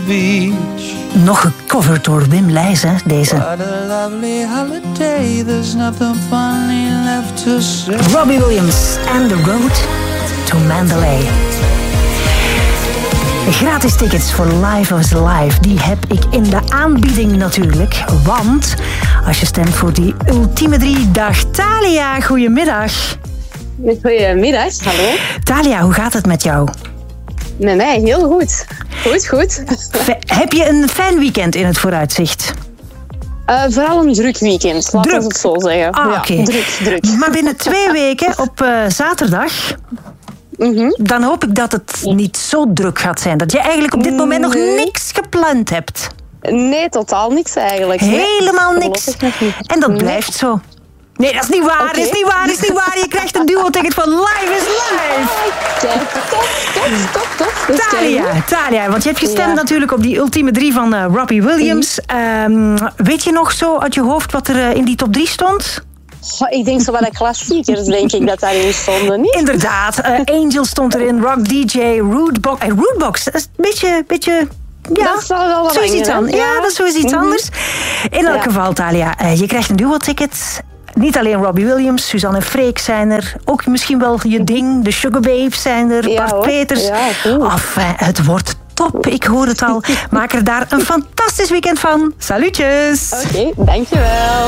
beach. Nog gecoverd door Wim Leijzen, deze. What a lovely holiday, there's nothing funny left to say. Robbie Williams and The Road to Mandalay. Gratis tickets voor Live is Live, die heb ik in de aanbieding natuurlijk. Want als je stemt voor die ultieme 3, dag Thalia, goedemiddag. Goedemiddag, hallo. Thalia, hoe gaat het met jou? Met mij heel goed. Goed. Heb je een fijn weekend in het vooruitzicht? Vooral een druk weekend, laten we het zo zeggen. Ah, ja, oké. Druk. Maar binnen 2 weken op zaterdag... Dan hoop ik dat het niet zo druk gaat zijn. Dat je eigenlijk op dit moment nog niks gepland hebt. Nee, totaal niks eigenlijk. Helemaal niks. En dat blijft zo. Nee, dat is niet waar. Okay. Is niet waar. Je krijgt een duo-ticket van Live is Live. Kijk, top. Thalia, want je hebt gestemd natuurlijk op die ultieme 3 van Robbie Williams. Weet je nog zo uit je hoofd wat er in die top 3 stond? Ik denk zo wel de klassiekers, denk ik, dat daarin stonden, niet? Inderdaad. Angel stond erin, Rock DJ, Rootbox. Rootbox, dat is een beetje... Ja, dat is wel wat iets anders. Ja, dat is sowieso iets anders. In elk geval, Thalia, je krijgt een duo-ticket. Niet alleen Robbie Williams, Suzanne en Freek zijn er. Ook misschien wel je ding, de Sugar Babes zijn er, Bart Peters. Ja, het wordt top, ik hoor het al. Maak er daar een fantastisch weekend van. Salutjes! Oké, dankjewel.